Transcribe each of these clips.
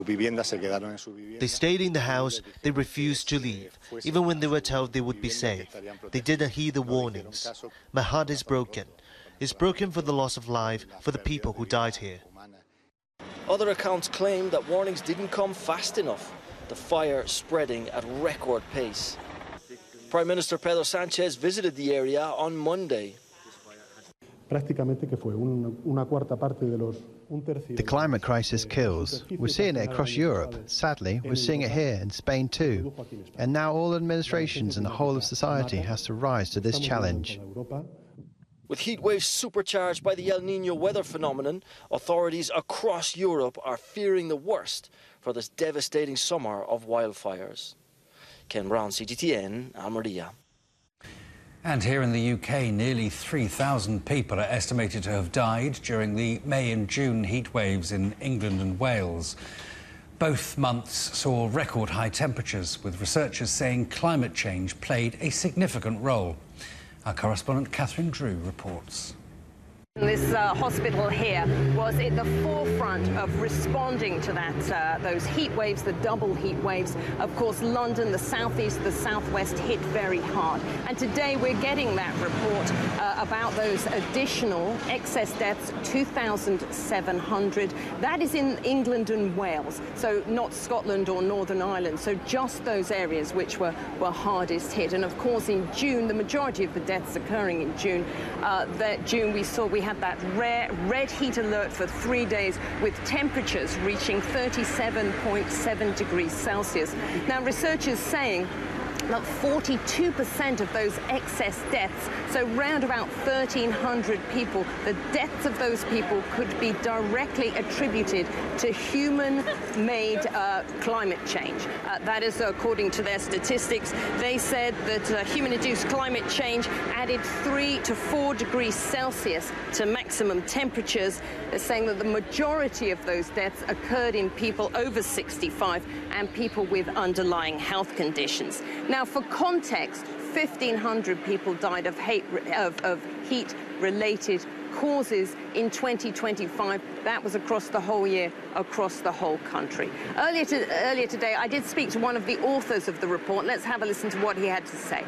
They stayed in the house, they refused to leave, even when they were told they would be safe. They didn't heed the warnings. My heart is broken. It's broken for the loss of life, for the people who died here. Other accounts claim that warnings didn't come fast enough, the fire spreading at record pace. Prime Minister Pedro Sánchez visited the area on Monday. The climate crisis kills. We're seeing it across Europe. Sadly, we're seeing it here in Spain too. And now all administrations and the whole of society has to rise to this challenge. With heat waves supercharged by the El Niño weather phenomenon, authorities across Europe are fearing the worst for this devastating summer of wildfires. Ken Brown, CGTN, Almería. And here in the UK, nearly 3,000 people are estimated to have died during the May and June heat waves in England and Wales. Both months saw record high temperatures, with researchers saying climate change played a significant role. Our correspondent Catherine Drew reports. This hospital here was at the forefront of responding to those heat waves, the double heat waves. Of course, London, the southeast, the southwest hit very hard. And today we're getting that report about those additional excess deaths, 2,700. That is in England and Wales, so not Scotland or Northern Ireland. So just those areas which were hardest hit. And of course, in June, the majority of the deaths occurring in June. We had that rare red heat alert for 3 days with temperatures reaching 37.7 degrees Celsius. Now, researchers saying that 42% of those excess deaths, so round about 1,300 people, the deaths of those people could be directly attributed to human-made climate change. That is according to their statistics. They said that human-induced climate change added 3 to 4 degrees Celsius to maximum temperatures. They're saying that the majority of those deaths occurred in people over 65 and people with underlying health conditions. Now, for context, 1,500 people died of heat-related causes in 2025. That was across the whole year, across the whole country. Earlier today, I did speak to one of the authors of the report. Let's have a listen to what he had to say.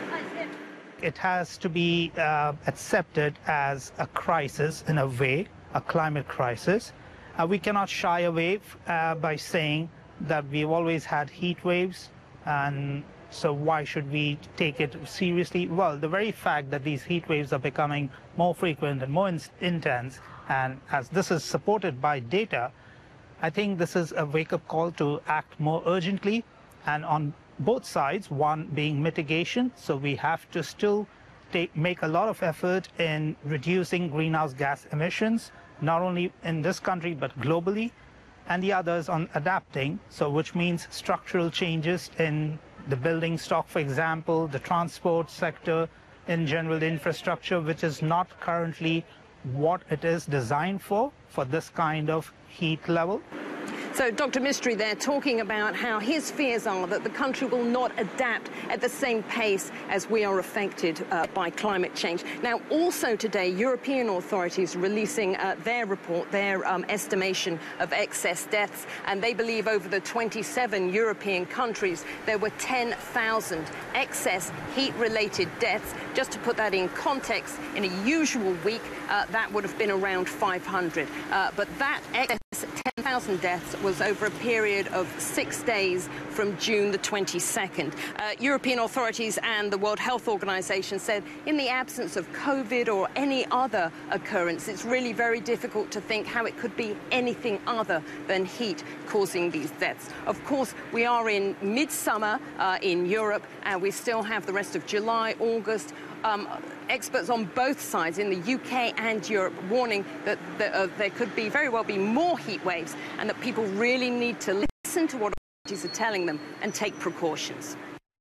It has to be accepted as a crisis in a way, a climate crisis. We cannot shy away by saying that we've always had heat waves, and so why should we take it seriously? Well, the very fact that these heat waves are becoming more frequent and more intense, and as this is supported by data, I think this is a wake-up call to act more urgently, and on both sides, one being mitigation, so we have to still make a lot of effort in reducing greenhouse gas emissions, not only in this country but globally, and the others on adapting, so which means structural changes in the building stock, for example, the transport sector, in general infrastructure, which is not currently what it is designed for this kind of heat level. So Dr. Mistry there talking about how his fears are that the country will not adapt at the same pace as we are affected by climate change. Now, also today, European authorities releasing their report, their estimation of excess deaths, and they believe over the 27 European countries there were 10,000 excess heat-related deaths. Just to put that in context, in a usual week, that would have been around 500. But that excess 10,000 deaths was over a period of 6 days from June the 22nd. European authorities and the World Health Organization said in the absence of COVID or any other occurrence, it's really very difficult to think how it could be anything other than heat causing these deaths. Of course, we are in midsummer in Europe, and we still have the rest of July, August. Experts on both sides in the UK and Europe warning that there could very well be more heat waves, and that people really need to listen to what authorities are telling them and take precautions.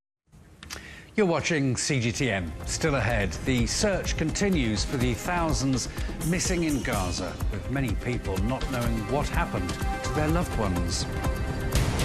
You're watching CGTN. Still ahead, the search continues for the thousands missing in Gaza, with many people not knowing what happened to their loved ones.